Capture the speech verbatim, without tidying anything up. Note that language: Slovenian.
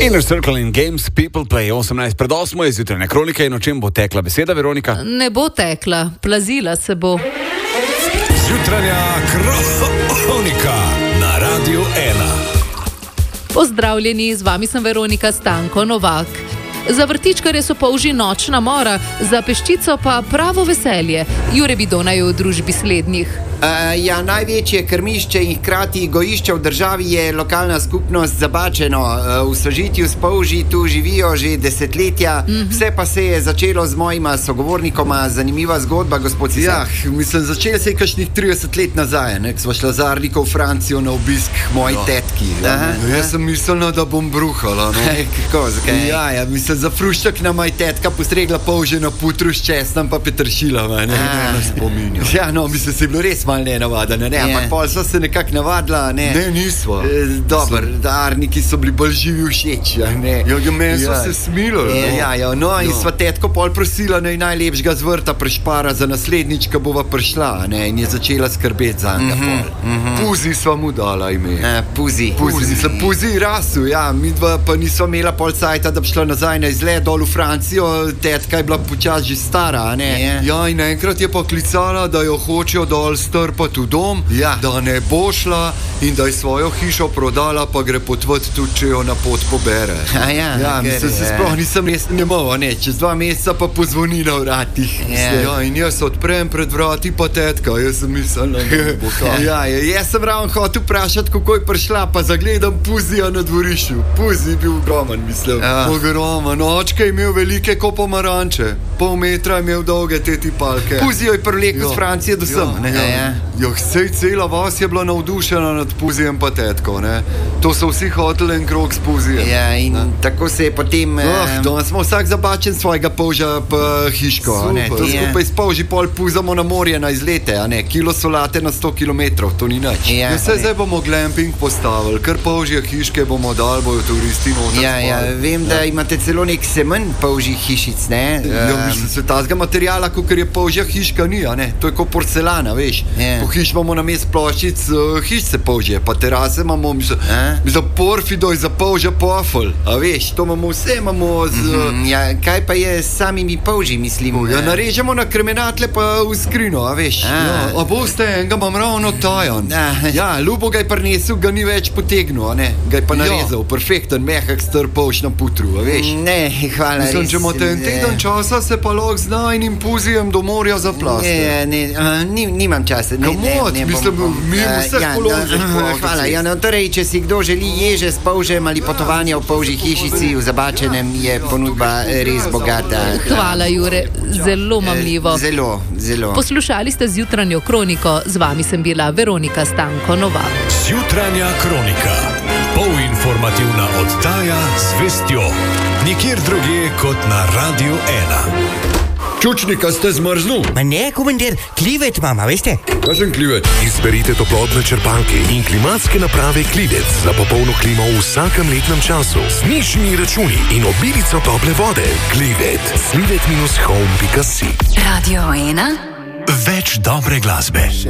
Inner Circle in Games People Play osemnajst pred osmo je zjutrajna kronika in o čem bo tekla beseda, Veronika? Ne bo tekla, plazila se bo. Zjutrajna kronika na Radiu ena. Pozdravljeni, z vami sem Veronika Stanko Novak. Za vrtičkarje so polži nočna mora, za peščico pa pravo veselje. Jure Bidona je v družbi slednjih. Uh, ja, največje krmišče in hkrati gojišče v državi je lokalna skupnost Zabačeno. Uh, v sožitju s polži tu živijo že desetletja. Mm-hmm. Vse pa se je začelo z mojima sogovornikoma. Zanimiva zgodba, gospod Cisar. Ja, mislim, začelo se je kakšnih trideset let nazaj, ne, ko sva šla z Arliko v Francijo na obisk moji ja. tetki. Ja. Aha, no, jaz sem mislila, da bom bruhala. No. Kako, zakaj? Ja, ja, mislim, za fruščak na moji tetka postregla polže na putru s česnom pa petršila. Ne, ne, ne spominjam. Ja, no, mislim, se je bilo res malo nenavada, ne, ne, yeah. ampak pol so se nekako navadila, ne. Ne, nisva. E, Dobar, da Arniki so bili bolj živi všeč, ne. Ja, ja, meni so ja. se smilo. Yeah. Ja, ja, no, in no. sva tetko pol prosila, naj najlepšega z vrta prešpara za naslednjič, ko bova prišla, ne, in je začela skrbeti za njega mm-hmm. pol. Mm-hmm. Puzi sva mu dala ime. E, puzi. Puzi. Puzi, se Puzi rasu, ja, midva pa nisva imela pol cajta, da bi šla nazaj na izlet dol v Francijo, tetka je bila počas že stara, ne. Yeah. Ja, in enkrat je pa klicala, da jo hočejo dol strpati v dom, ja. da ne bo šla in da je svojo hišo prodala, pa gre potvati tudi, če jo na pot pobere. A ja, ja mislim, se sploh nisem res nemova, ne, čez dva meseca pa pozvoni na vratih. Ja. Ja, in jaz odprem pred vrati pa tetka, jaz sem mislila, da bo to. Ja, ja, jaz sem ravno hotel vprašati, kako je prišla, pa zagledam Puzija na dvorišču. Puzi je bil ogroman, mislim. Ja. Ogroman, očka je imel velike ko pomaranče, pol metra je imel dolge te tipalke. Puzijo je privlekel z Francije do sem, ne. Ja, ja. Jo, sej cela vas je bila navdušena nad Puzijem pa tetko, ne. To so vsi hoteli en krog s Puzijem. Ja, in ne. tako se je potem... Oh, danes smo vsak zabačen svojega polža pa hiško, super, ne. To ja. skupaj s polži pol puzamo na morje na izlete, a ne. Kilo solate na sto kilometrov, to ni nič. Ja, ja, sej zdaj bomo glamping postavili, kar polžje hiške bomo dali, bojo turisti noter. Ja, ja, vem, da ja. imate celo nek semen polžjih hišic, ne. Ja, mislim, se tazga materijala, kakor je polžja hiška ni, a ne. To je kot porcelana, veš. Ja. Po hiš imamo na mest ploščic, uh, hiš se polžje, pa terase imamo, mislim, za porfidoj, za polžja pofel, a veš, to imamo vse, imamo z... Mm-hmm, ja, kaj pa je s samimi polžji, mislim? Uh, ja, narežemo na kremenatle pa v skrino, a veš. A, ja, a boste, enega imam ravno tajan. Ja, Ljubo ga je prinesel, ga ni več potegnil, a ne, ga je pa narezal, perfekten, mehak, star polž na putru, a veš. Ne, hvala, mislim, če imate en teden časa, se pa lahko z najnim Puzijem do morja zaplaste. Ne, ne, uh, ni, nimam časa. Ne, ne, ne, mislim, bom, mi vseh ja, položih. No, hvala, ja, no, torej, če si kdo želi ježe s polžem ali potovanja v polžji hišici v Zabačenem, je ponudba res bogata. Hvala, Jure, zelo mamljivo. Zelo, zelo. Poslušali ste Zjutranjo kroniko, z vami sem bila Veronika Stanko Novak. Zjutranja kronika, polinformativna oddaja z vestjo, nikjer drugje kot na Radiu ena. Čučnika ste zmrznul? Ma ne, komandir, klivet mama, veste? Kaj sem klivet? Izberite toplotne črpalke in klimatske naprave Klivet za popolno klimo v vsakem letnem času. Z nižjimi računi in obilico tople vode. Klivet. klivet dash home pika si. Radio ena. Več dobre glasbe.